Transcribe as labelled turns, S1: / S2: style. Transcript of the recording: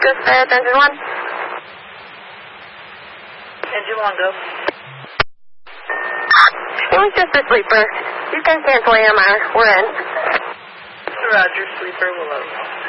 S1: dispatch, engine 1.
S2: Engine 1, go.
S1: It was just a sleeper. You can cancel AMR. We're in.
S2: Roger, sleeper, we'll load.